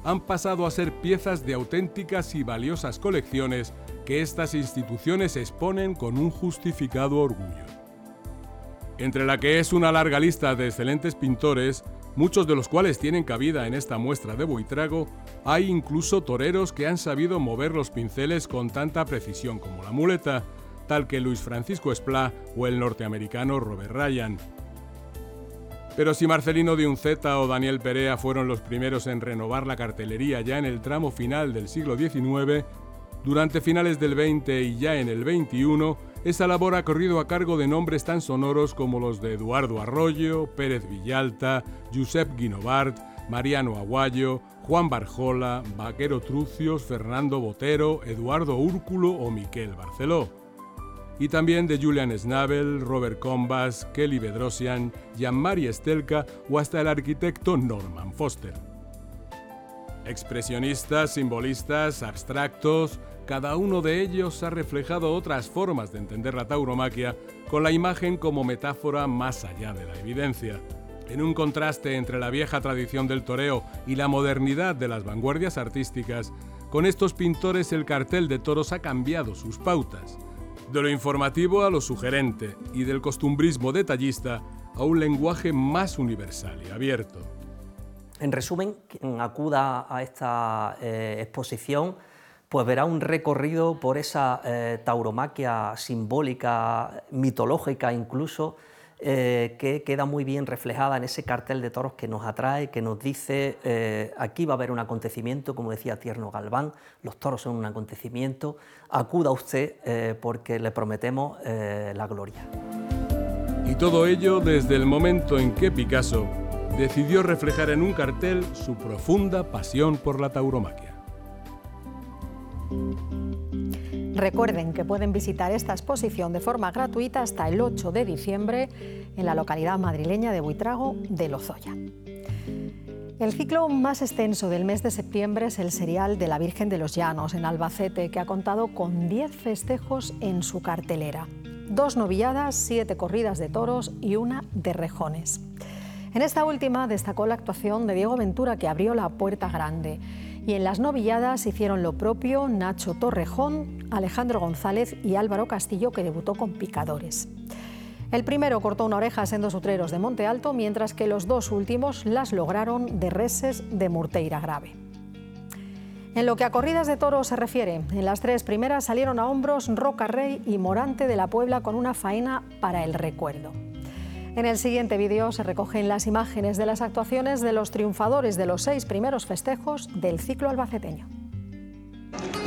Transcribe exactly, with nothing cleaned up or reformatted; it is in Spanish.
han pasado a ser piezas de auténticas y valiosas colecciones que estas instituciones exponen con un justificado orgullo. Entre la que es una larga lista de excelentes pintores, muchos de los cuales tienen cabida en esta muestra de Buitrago, hay incluso toreros que han sabido mover los pinceles con tanta precisión como la muleta, tal que Luis Francisco Esplá o el norteamericano Robert Ryan. Pero si Marcelino de Unceta o Daniel Perea fueron los primeros en renovar la cartelería ya en el tramo final del siglo diecinueve, durante finales del veinte y ya en el veintiuno, esa labor ha corrido a cargo de nombres tan sonoros como los de Eduardo Arroyo, Pérez Villalta, Josep Guinovart, Mariano Aguayo, Juan Barjola, Vaquero Trucios, Fernando Botero, Eduardo Úrculo o Miquel Barceló. Y también de Julian Schnabel, Robert Combas, Kelly Bedrosian, Jean-Marie Estelka o hasta el arquitecto Norman Foster. Expresionistas, simbolistas, abstractos, cada uno de ellos ha reflejado otras formas de entender la tauromaquia con la imagen como metáfora más allá de la evidencia. En un contraste entre la vieja tradición del toreo y la modernidad de las vanguardias artísticas, con estos pintores el cartel de toros ha cambiado sus pautas, de lo informativo a lo sugerente y del costumbrismo detallista a un lenguaje más universal y abierto. En resumen, quien acuda a esta eh, exposición pues verá un recorrido por esa eh, tauromaquia simbólica, mitológica incluso, eh, que queda muy bien reflejada en ese cartel de toros que nos atrae, que nos dice eh, aquí va a haber un acontecimiento, como decía Tierno Galván, los toros son un acontecimiento, acuda usted eh, porque le prometemos eh, la gloria. Y todo ello desde el momento en que Picasso decidió reflejar en un cartel su profunda pasión por la tauromaquia. Recuerden que pueden visitar esta exposición de forma gratuita hasta el ocho de diciembre en la localidad madrileña de Buitrago de Lozoya. El ciclo más extenso del mes de septiembre es el serial de la Virgen de los Llanos en Albacete, que ha contado con diez festejos en su cartelera. Dos novilladas, siete corridas de toros y una de rejones. En esta última destacó la actuación de Diego Ventura, que abrió la puerta grande. Y en las novilladas hicieron lo propio Nacho Torrejón, Alejandro González y Álvaro Castillo, que debutó con picadores. El primero cortó una oreja a sendos utreros de Monte Alto, mientras que los dos últimos las lograron de reses de Murteira Grave. En lo que a corridas de toros se refiere, en las tres primeras salieron a hombros Roca Rey y Morante de la Puebla con una faena para el recuerdo. En el siguiente vídeo se recogen las imágenes de las actuaciones de los triunfadores de los seis primeros festejos del ciclo albaceteño.